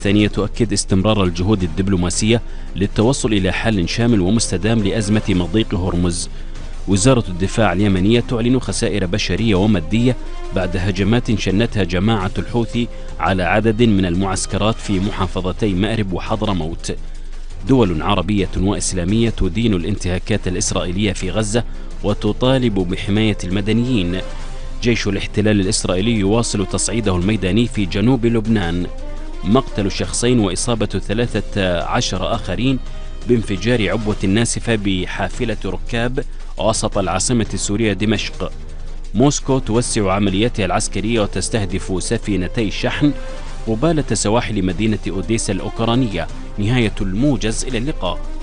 الثانية تؤكد استمرار الجهود الدبلوماسية للتوصل إلى حل شامل ومستدام لأزمة مضيق هرمز. وزارة الدفاع اليمنية تعلن خسائر بشرية ومادية بعد هجمات شنتها جماعة الحوثي على عدد من المعسكرات في محافظتي مأرب وحضرموت. دول عربية وإسلامية تدين الانتهاكات الإسرائيلية في غزة وتطالب بحماية المدنيين. جيش الاحتلال الإسرائيلي يواصل تصعيده الميداني في جنوب لبنان. مقتل شخصين وإصابة 13 آخرين بانفجار عبوة ناسفة بحافلة ركاب وسط العاصمة السورية دمشق. موسكو توسع عملياتها العسكرية وتستهدف سفينتي شحن قبالة سواحل مدينة أوديسا الأوكرانية. نهاية الموجز، إلى اللقاء.